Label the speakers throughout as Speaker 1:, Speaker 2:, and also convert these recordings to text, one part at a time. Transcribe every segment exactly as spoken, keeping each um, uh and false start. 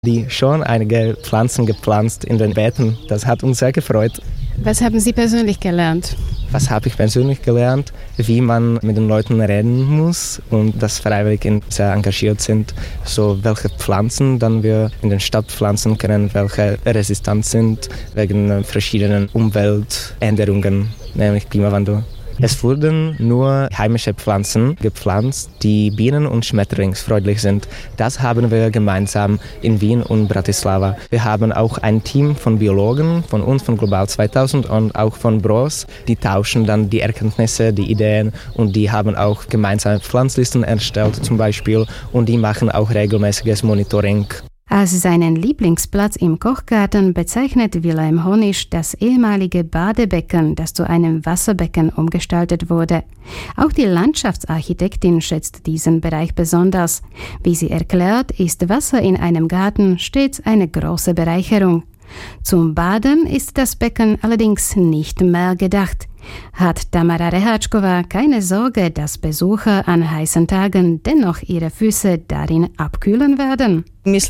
Speaker 1: Die schon einige Pflanzen gepflanzt in den Beeten. Das hat uns sehr gefreut.
Speaker 2: Was haben Sie persönlich gelernt?
Speaker 1: Was habe ich persönlich gelernt? Wie man mit den Leuten reden muss und dass Freiwillige sehr engagiert sind. So welche Pflanzen dann wir in den Stadt pflanzen können, welche resistent sind wegen verschiedenen Umweltänderungen, nämlich Klimawandel. Es wurden nur heimische Pflanzen gepflanzt, die bienen- und schmetterlingsfreundlich sind. Das haben wir gemeinsam in Wien und Bratislava. Wir haben auch ein Team von Biologen, von uns, von Global zweitausend und auch von B R O S. Die tauschen dann die Erkenntnisse, die Ideen und die haben auch gemeinsame Pflanzlisten erstellt zum Beispiel und die machen auch regelmäßiges Monitoring.
Speaker 2: Als seinen Lieblingsplatz im Kochgarten bezeichnet Wilhelm Honisch das ehemalige Badebecken, das zu einem Wasserbecken umgestaltet wurde. Auch die Landschaftsarchitektin schätzt diesen Bereich besonders. Wie sie erklärt, ist Wasser in einem Garten stets eine große Bereicherung. Zum Baden ist das Becken allerdings nicht mehr gedacht. Hat Tamara Rehačková keine Sorge, dass Besucher an heißen Tagen dennoch ihre Füße darin abkühlen werden?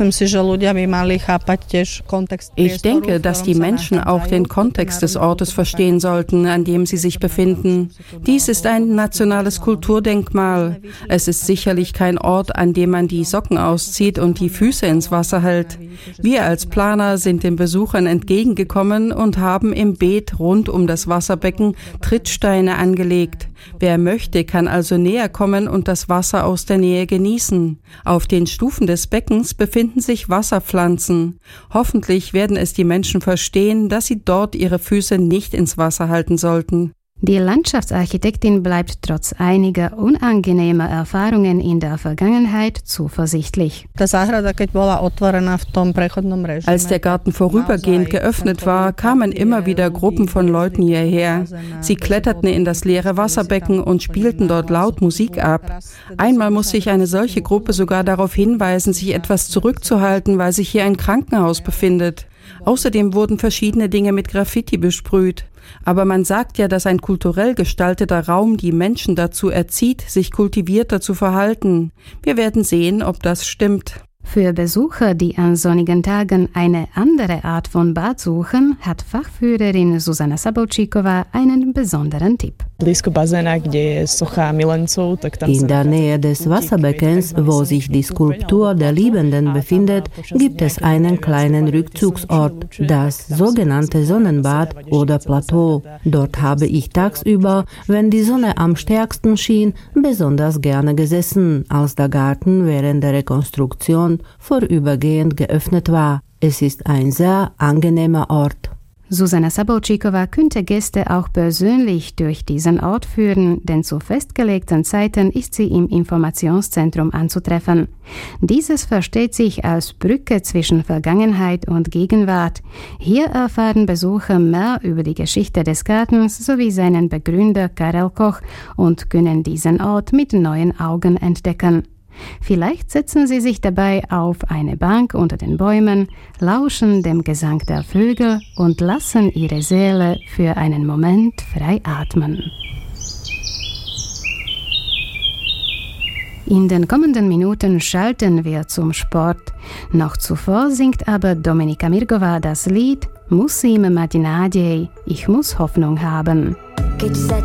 Speaker 3: Ich denke, dass die Menschen auch den Kontext des Ortes verstehen sollten, an dem sie sich befinden. Dies ist ein nationales Kulturdenkmal. Es ist sicherlich kein Ort, an dem man die Socken auszieht und die Füße ins Wasser hält. Wir als Planer sind den Besuchern entgegengekommen und haben im Beet rund um das Wasserbecken Trittsteine angelegt. Wer möchte, kann also näher kommen und das Wasser aus der Nähe genießen. Auf den Stufen des Beckens befinden sich Wasserpflanzen. Hoffentlich werden es die Menschen verstehen, dass sie dort ihre Füße nicht ins Wasser halten sollten.
Speaker 2: Die Landschaftsarchitektin bleibt trotz einiger unangenehmer Erfahrungen in der Vergangenheit zuversichtlich.
Speaker 3: Als der Garten vorübergehend geöffnet war, kamen immer wieder Gruppen von Leuten hierher. Sie kletterten in das leere Wasserbecken und spielten dort laut Musik ab. Einmal musste ich eine solche Gruppe sogar darauf hinweisen, sich etwas zurückzuhalten, weil sich hier ein Krankenhaus befindet. Außerdem wurden verschiedene Dinge mit Graffiti besprüht. Aber man sagt ja, dass ein kulturell gestalteter Raum die Menschen dazu erzieht, sich kultivierter zu verhalten. Wir werden sehen, ob das stimmt.
Speaker 2: Für Besucher, die an sonnigen Tagen eine andere Art von Bad suchen, hat Fachführerin Zuzana Saboučíková einen besonderen Tipp.
Speaker 4: In der Nähe des Wasserbeckens, wo sich die Skulptur der Liebenden befindet, gibt es einen kleinen Rückzugsort, das sogenannte Sonnenbad oder Plateau. Dort habe ich tagsüber, wenn die Sonne am stärksten schien, besonders gerne gesessen, als der Garten während der Rekonstruktion vorübergehend geöffnet war. Es ist ein sehr angenehmer Ort.
Speaker 2: Zuzana Saboučíková könnte Gäste auch persönlich durch diesen Ort führen, denn zu festgelegten Zeiten ist sie im Informationszentrum anzutreffen. Dieses versteht sich als Brücke zwischen Vergangenheit und Gegenwart. Hier erfahren Besucher mehr über die Geschichte des Gartens sowie seinen Begründer Karel Koch und können diesen Ort mit neuen Augen entdecken. Vielleicht setzen Sie sich dabei auf eine Bank unter den Bäumen, lauschen dem Gesang der Vögel und lassen Ihre Seele für einen Moment frei atmen. In den kommenden Minuten schalten wir zum Sport. Noch zuvor singt aber Dominika Mirgová das Lied Musím mať nádej, ich muss Hoffnung haben.